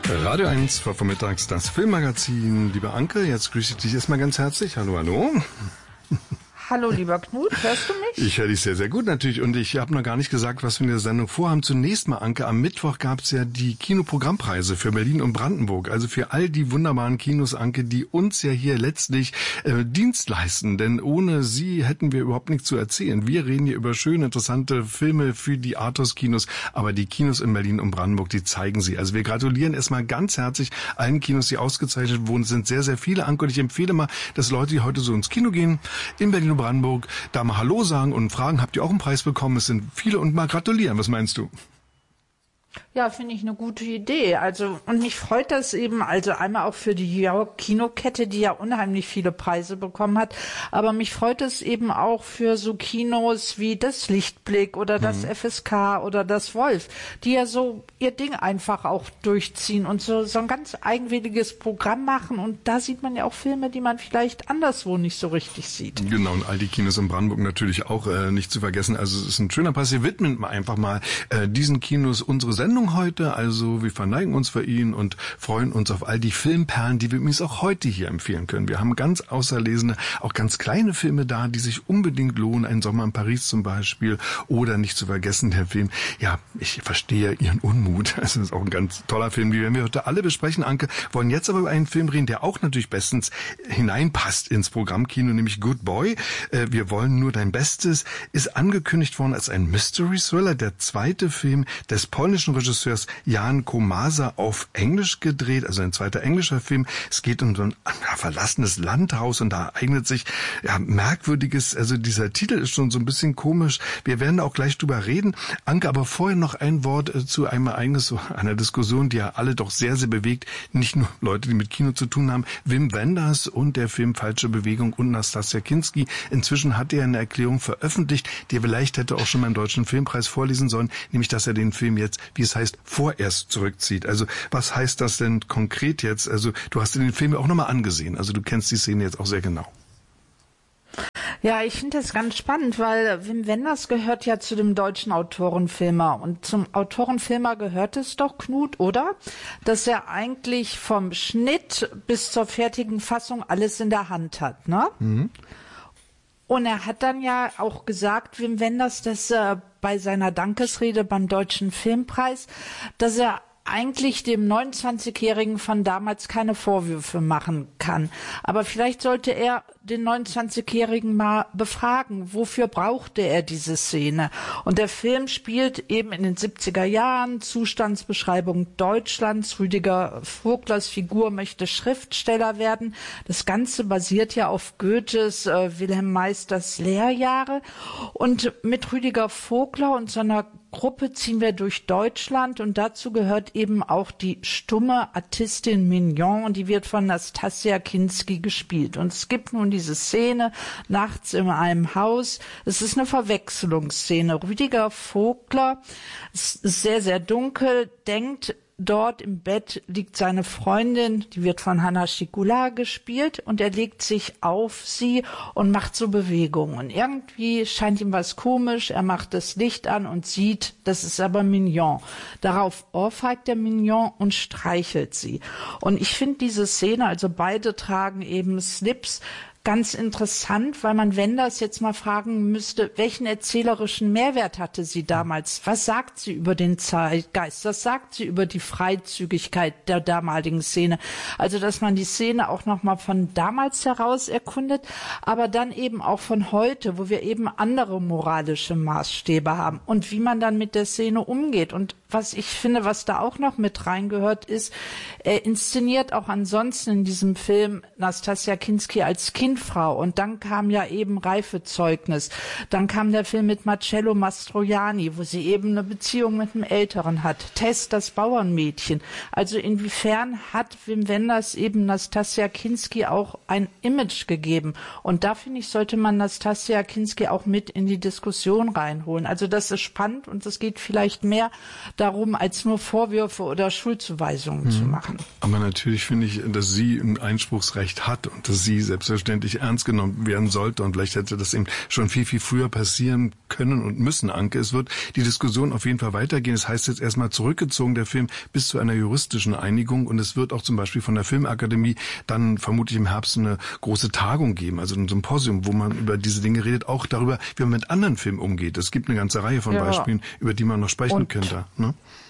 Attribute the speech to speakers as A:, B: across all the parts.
A: Radio 1 war vormittags das Filmmagazin. Liebe Anke, jetzt grüße ich dich erstmal ganz herzlich. Hallo, hallo.
B: Hallo, lieber Knut, hörst du mich?
A: Ich höre dich sehr, sehr gut natürlich und ich habe noch gar nicht gesagt, was wir in der Sendung vorhaben. Zunächst mal, Anke, am Mittwoch gab es ja die Kinoprogrammpreise für Berlin und Brandenburg. Also für all die wunderbaren Kinos, Anke, die uns ja hier letztlich Dienst leisten. Denn ohne sie hätten wir überhaupt nichts zu erzählen. Wir reden hier über schöne, interessante Filme für die Arthouse-Kinos. Aber die Kinos in Berlin und Brandenburg, die zeigen sie. Also wir gratulieren erstmal ganz herzlich allen Kinos, die ausgezeichnet wurden. Es sind sehr, sehr viele, Anke. Und ich empfehle mal, dass Leute, die heute so ins Kino gehen, in Berlin und Brandenburg, da mal Hallo sagen und fragen, habt ihr auch einen Preis bekommen? Es sind viele und mal gratulieren. Was meinst du?
B: Ja, finde ich eine gute Idee. Also, und mich freut das eben, also einmal auch für die Kinokette, die ja unheimlich viele Preise bekommen hat, aber mich freut es eben auch für so Kinos wie das Lichtblick oder das FSK oder das Wolf, die ja so ihr Ding einfach auch durchziehen und so ein ganz eigenwilliges Programm machen, und da sieht man ja auch Filme, die man vielleicht anderswo nicht so richtig sieht.
A: Genau, und all die Kinos in Brandenburg natürlich auch nicht zu vergessen. Also es ist ein schöner Preis. Wir widmen einfach mal diesen Kinos unsere Sendung heute. Also wir verneigen uns für ihn und freuen uns auf all die Filmperlen, die wir übrigens auch heute hier empfehlen können. Wir haben ganz auserlesene, auch ganz kleine Filme da, die sich unbedingt lohnen. Ein Sommer in Paris zum Beispiel oder nicht zu vergessen der Film. Ja, ich verstehe Ihren Unmut. Das ist auch ein ganz toller Film, die werden wir heute alle besprechen, Anke. Wollen jetzt aber über einen Film reden, der auch natürlich bestens hineinpasst ins Programmkino, nämlich Good Boy. Wir wollen nur dein Bestes. Ist angekündigt worden als ein Mystery-Thriller, der zweite Film des polnischen Regisseurs Jan Komasa auf Englisch gedreht, also ein zweiter englischer Film. Es geht um so ein verlassenes Landhaus und da ereignet sich merkwürdiges, also dieser Titel ist schon so ein bisschen komisch. Wir werden auch gleich drüber reden. Anke, aber vorher noch ein Wort zu einem Ereignis, so einer Diskussion, die ja alle doch sehr, sehr bewegt. Nicht nur Leute, die mit Kino zu tun haben. Wim Wenders und der Film Falsche Bewegung und Nastassja Kinski. Inzwischen hat er eine Erklärung veröffentlicht, die er vielleicht hätte auch schon beim Deutschen Filmpreis vorlesen sollen, nämlich, dass er den Film jetzt, wie es heißt, vorerst zurückzieht. Also was heißt das denn konkret jetzt? Also du hast dir den Film auch nochmal angesehen, also du kennst die Szene jetzt auch sehr genau.
B: Ja, ich finde das ganz spannend, weil Wim Wenders gehört ja zu dem deutschen Autorenfilmer. Und zum Autorenfilmer gehört es doch, Knut, oder? Dass er eigentlich vom Schnitt bis zur fertigen Fassung alles in der Hand hat, ne? Mhm. Und er hat dann ja auch gesagt, Wim Wenders, dass er bei seiner Dankesrede beim Deutschen Filmpreis, dass er eigentlich dem 29-Jährigen von damals keine Vorwürfe machen kann. Aber vielleicht sollte er den 29-Jährigen mal befragen, wofür brauchte er diese Szene? Und der Film spielt eben in den 70er Jahren, Zustandsbeschreibung Deutschlands. Rüdiger Voglers Figur möchte Schriftsteller werden. Das Ganze basiert ja auf Goethes Wilhelm Meisters Lehrjahre. Und mit Rüdiger Vogler und seiner Gruppe ziehen wir durch Deutschland, und dazu gehört eben auch die stumme Artistin Mignon, und die wird von Nastassja Kinski gespielt. Und es gibt nun diese Szene nachts in einem Haus. Es ist eine Verwechslungsszene. Rüdiger Vogler, es ist sehr, sehr dunkel, denkt, dort im Bett liegt seine Freundin, die wird von Hanna Schikula gespielt, und er legt sich auf sie und macht so Bewegungen. Und irgendwie scheint ihm was komisch, er macht das Licht an und sieht, das ist aber Mignon. Darauf ohrfeigt er Mignon und streichelt sie. Und ich finde diese Szene, also beide tragen eben Slips, ganz interessant, weil man Wenders jetzt mal fragen müsste, welchen erzählerischen Mehrwert hatte sie damals? Was sagt sie über den Zeitgeist? Was sagt sie über die Freizügigkeit der damaligen Szene? Also, dass man die Szene auch nochmal von damals heraus erkundet, aber dann eben auch von heute, wo wir eben andere moralische Maßstäbe haben und wie man dann mit der Szene umgeht. Und was ich finde, was da auch noch mit reingehört ist, er inszeniert auch ansonsten in diesem Film Nastassja Kinski als Kindfrau, und dann kam ja eben Reifezeugnis, dann kam der Film mit Marcello Mastroianni, wo sie eben eine Beziehung mit einem Älteren hat, Tess, das Bauernmädchen. Also inwiefern hat Wim Wenders eben Nastassja Kinski auch ein Image gegeben, und da finde ich, sollte man Nastassja Kinski auch mit in die Diskussion reinholen. Also das ist spannend, und es geht vielleicht mehr darum, als nur Vorwürfe oder Schuldzuweisungen zu machen.
A: Aber natürlich finde ich, dass sie ein Einspruchsrecht hat und dass sie selbstverständlich endlich ernst genommen werden sollte. Und vielleicht hätte das eben schon viel, viel früher passieren können und müssen, Anke. Es wird die Diskussion auf jeden Fall weitergehen. Es heißt jetzt erstmal zurückgezogen, der Film, bis zu einer juristischen Einigung. Und es wird auch zum Beispiel von der Filmakademie dann vermutlich im Herbst eine große Tagung geben, also ein Symposium, wo man über diese Dinge redet, auch darüber, wie man mit anderen Filmen umgeht. Es gibt eine ganze Reihe von Beispielen, über die man noch sprechen könnte. Ne?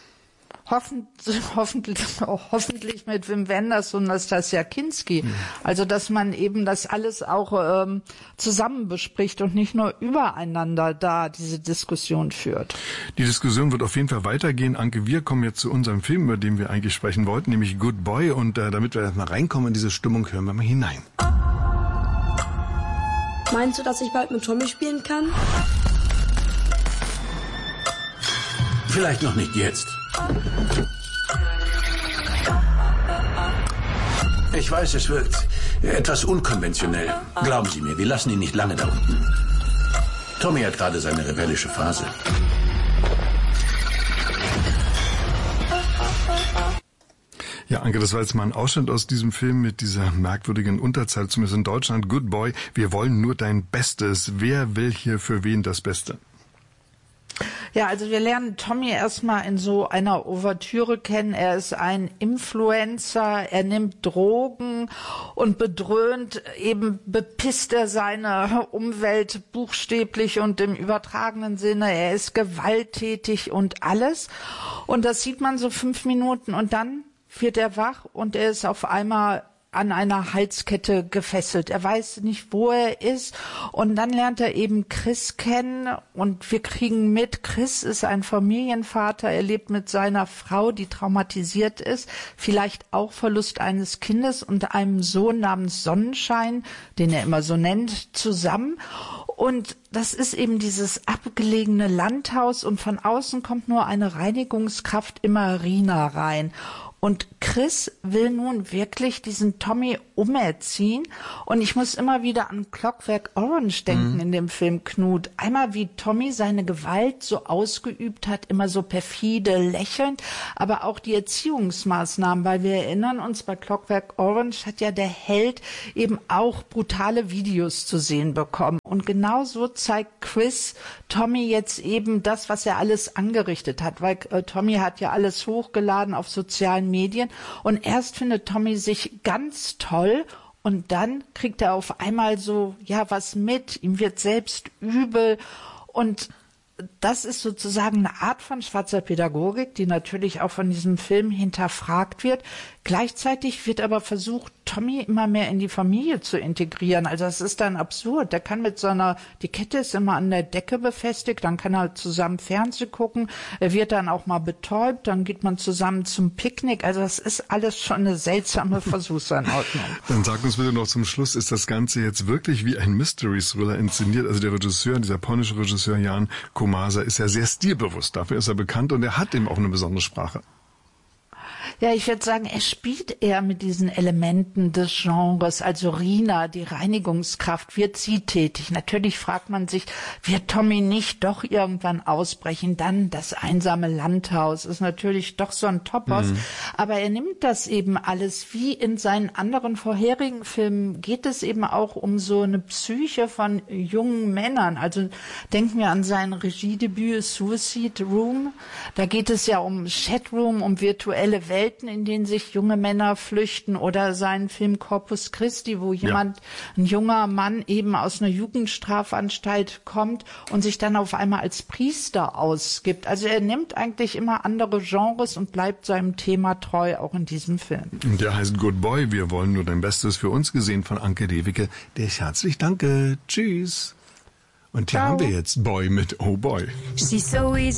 B: Hoffentlich mit Wim Wenders und Nastassja Kinski. Also, dass man eben das alles auch zusammen bespricht und nicht nur übereinander da diese Diskussion führt.
A: Die Diskussion wird auf jeden Fall weitergehen. Anke, wir kommen jetzt zu unserem Film, über den wir eigentlich sprechen wollten, nämlich Good Boy. Und damit wir erstmal reinkommen in diese Stimmung, hören wir mal hinein.
C: Meinst du, dass ich bald mit Tommy spielen kann?
D: Vielleicht noch nicht jetzt. Ich weiß, es wirkt etwas unkonventionell. Glauben Sie mir, wir lassen ihn nicht lange da unten. Tommy hat gerade seine rebellische Phase.
A: Ja, Anke, das war jetzt mal ein Ausschnitt aus diesem Film mit dieser merkwürdigen Unterzahl, zumindest in Deutschland. Good Boy, wir wollen nur dein Bestes. Wer will hier für wen das Beste?
B: Ja, also wir lernen Tommy erstmal in so einer Ouvertüre kennen. Er ist ein Influencer, er nimmt Drogen und bedröhnt, eben bepisst er seine Umwelt buchstäblich und im übertragenen Sinne. Er ist gewalttätig und alles. Und das sieht man so 5 Minuten und dann wird er wach und er ist auf einmal an einer Halskette gefesselt. Er weiß nicht, wo er ist. Und dann lernt er eben Chris kennen und wir kriegen mit, Chris ist ein Familienvater. Er lebt mit seiner Frau, die traumatisiert ist. Vielleicht auch Verlust eines Kindes und einem Sohn namens Sonnenschein, den er immer so nennt, zusammen. Und das ist eben dieses abgelegene Landhaus und von außen kommt nur eine Reinigungskraft in Marina rein. Und Chris will nun wirklich diesen Tommy umerziehen. Und ich muss immer wieder an Clockwork Orange denken in dem Film, Knut. Einmal wie Tommy seine Gewalt so ausgeübt hat, immer so perfide, lächelnd, aber auch die Erziehungsmaßnahmen, weil wir erinnern uns, bei Clockwork Orange hat ja der Held eben auch brutale Videos zu sehen bekommen. Und genau so zeigt Chris Tommy jetzt eben das, was er alles angerichtet hat, weil Tommy hat ja alles hochgeladen auf sozialen Medien und erst findet Tommy sich ganz toll und dann kriegt er auf einmal so, ja, was mit, ihm wird selbst übel und das ist sozusagen eine Art von schwarzer Pädagogik, die natürlich auch von diesem Film hinterfragt wird. Gleichzeitig wird aber versucht, Tommy immer mehr in die Familie zu integrieren. Also es ist dann absurd. Der kann mit die Kette ist immer an der Decke befestigt, dann kann er zusammen Fernsehen gucken. Er wird dann auch mal betäubt, dann geht man zusammen zum Picknick. Also das ist alles schon eine seltsame Versuchsanordnung.
A: Dann sag uns bitte noch zum Schluss, ist das Ganze jetzt wirklich wie ein Mystery-Thriller inszeniert? Also der Regisseur, dieser polnische Regisseur Jan Komasa ist ja sehr stilbewusst. Dafür ist er bekannt und er hat eben auch eine besondere Sprache.
B: Ja, ich würde sagen, er spielt eher mit diesen Elementen des Genres. Also Rina, die Reinigungskraft, wird sie tätig. Natürlich fragt man sich, wird Tommy nicht doch irgendwann ausbrechen? Dann das einsame Landhaus ist natürlich doch so ein Topos. Aber er nimmt das eben alles. Wie in seinen anderen vorherigen Filmen geht es eben auch um so eine Psyche von jungen Männern. Also denken wir an sein Regiedebüt Suicide Room. Da geht es ja um Chatroom, um virtuelle Welten, in denen sich junge Männer flüchten, oder seinen Film Corpus Christi, wo ein junger Mann eben aus einer Jugendstrafanstalt kommt und sich dann auf einmal als Priester ausgibt. Also er nimmt eigentlich immer andere Genres und bleibt seinem Thema treu, auch in diesem Film.
A: Der heißt Good Boy, wir wollen nur dein Bestes, für uns gesehen von Anke Dewicke. Der ich herzlich danke. Tschüss. Und hier haben wir jetzt Boy mit Oh Boy.
E: She's so easy.